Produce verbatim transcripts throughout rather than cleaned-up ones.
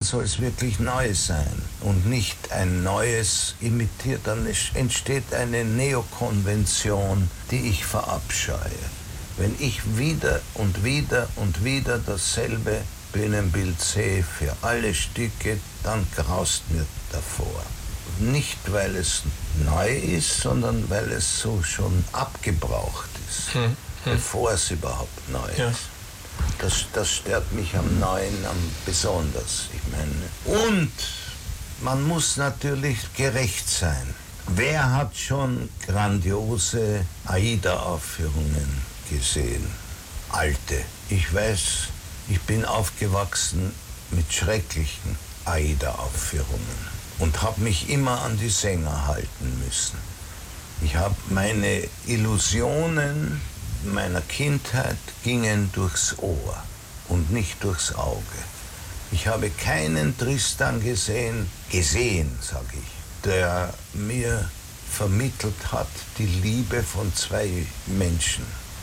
soll es wirklich neu sein und nicht ein neues imitiert. Dann entsteht eine Neokonvention, die ich verabscheue. Wenn ich wieder und wieder und wieder dasselbe Bühnenbild sehe für alle Stücke, dann graust mir davor. Nicht, weil es neu ist, sondern weil es so schon abgebraucht ist, hm, hm. bevor es überhaupt neu ja. ist. Das, das stört mich am Neuen am besonders. Ich meine, und man muss natürlich gerecht sein. Wer hat schon grandiose Aida-Aufführungen gesehen? Alte. Ich weiß, ich bin aufgewachsen mit schrecklichen Aida-Aufführungen und habe mich immer an die Sänger halten müssen. Ich habe meine Illusionen meiner Kindheit gingen durchs Ohr und nicht durchs Auge. Ich habe keinen Tristan gesehen, gesehen, sage ich, der mir vermittelt hat die Liebe von zwei Menschen.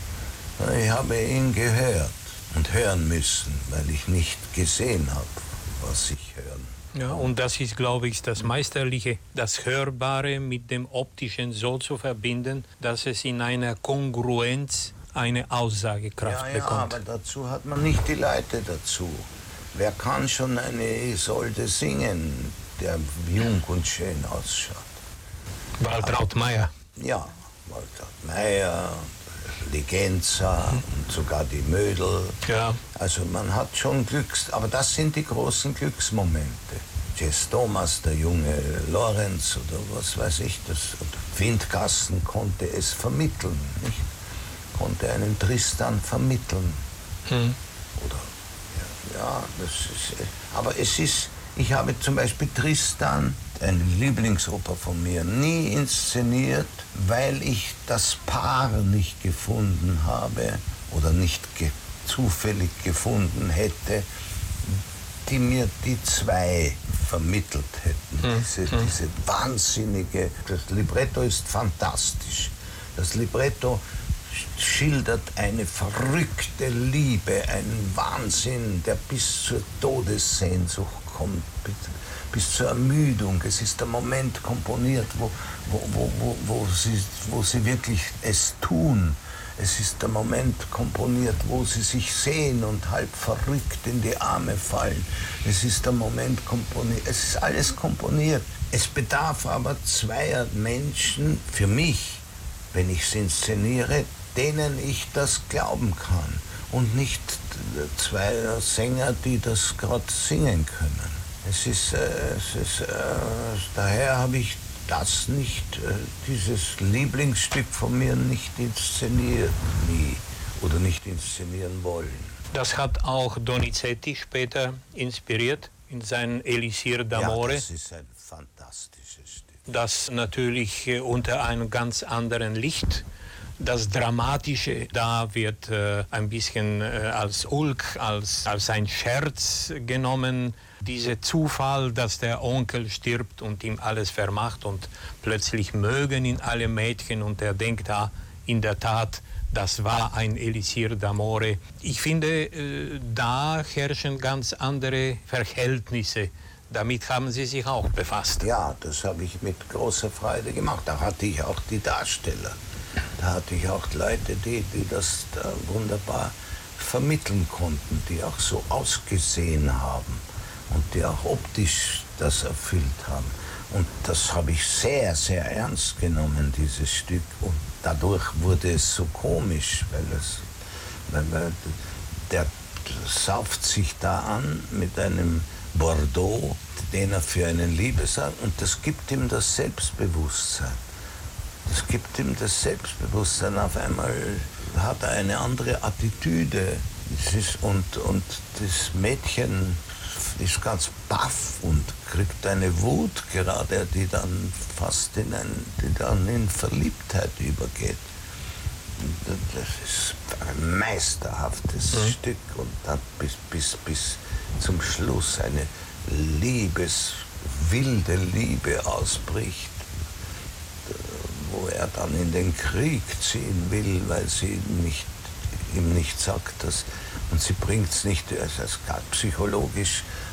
Ich habe ihn gehört und hören müssen, weil ich nicht gesehen habe, was ich hören. Ja, und das ist, glaube ich, das Meisterliche, das Hörbare mit dem Optischen so zu verbinden, dass es in einer Kongruenz eine Aussagekraft ja, bekommt. Ja, aber dazu hat man nicht die Leute dazu. Wer kann schon eine Isolde singen, der jung und schön ausschaut? Waltraud Meier. Ja, Waltraud Meier, Ligenza mhm. und sogar die Mödel. Ja. Also man hat schon Glücks... Aber das sind die großen Glücksmomente. Jess Thomas, der junge Lorenz oder was weiß ich, das Windgassen konnte es vermitteln, nicht? Konnte einen Tristan vermitteln. Hm. Oder, ja, ja, das ist... Aber es ist... Ich habe zum Beispiel Tristan, eine Lieblingsoper von mir, nie inszeniert, weil ich das Paar nicht gefunden habe oder nicht ge zufällig gefunden hätte, die mir die zwei vermittelt hätten. Hm. Diese, hm. diese wahnsinnige... Das Libretto ist fantastisch. Das Libretto schildert eine verrückte Liebe, einen Wahnsinn, der bis zur Todessehnsucht kommt, bis zur Ermüdung. Es ist der Moment komponiert, wo, wo, wo, wo, wo, sie, wo sie wirklich es tun. Es ist der Moment komponiert, wo sie sich sehen und halb verrückt in die Arme fallen. Es ist der Moment komponiert. Es ist alles komponiert. Es bedarf aber zweier Menschen, für mich, wenn ich es inszeniere, denen ich das glauben kann. Und nicht zwei Sänger, die das gerade singen können. Es ist, äh, es ist äh, daher habe ich das nicht, äh, dieses Lieblingsstück von mir nicht inszeniert, nie. Oder nicht inszenieren wollen. Das hat auch Donizetti später inspiriert in seinem Elisir d'Amore. Ja, das ist ein fantastisches Stück. Das natürlich äh, unter einem ganz anderen Licht. Das Dramatische da wird äh, ein bisschen äh, als Ulk, als, als ein Scherz genommen. Dieser Zufall, dass der Onkel stirbt und ihm alles vermacht und plötzlich mögen ihn alle Mädchen und er denkt, ah, in der Tat, das war ein Elisir d'Amore. Ich finde, äh, da herrschen ganz andere Verhältnisse. Damit haben Sie sich auch befasst. Ja, das habe ich mit großer Freude gemacht. Da hatte ich auch die Darsteller. Da hatte ich auch Leute, die, die das da wunderbar vermitteln konnten, die auch so ausgesehen haben und die auch optisch das erfüllt haben. Und das habe ich sehr, sehr ernst genommen, dieses Stück. Und dadurch wurde es so komisch, weil, es, weil der sauft sich da an mit einem Bordeaux, den er für einen Liebes hat, und das gibt ihm das Selbstbewusstsein. Das gibt ihm das Selbstbewusstsein. Auf einmal hat er eine andere Attitüde. Es ist, und, und das Mädchen ist ganz baff und kriegt eine Wut gerade, die dann fast in, ein, die dann in Verliebtheit übergeht. Das ist ein meisterhaftes mhm. Stück und dann bis, bis, bis zum Schluss eine Liebes, wilde Liebe ausbricht, wo er dann in den Krieg ziehen will, weil sie nicht, ihm nicht sagt, dass, und sie bringt es nicht, also es ist psychologisch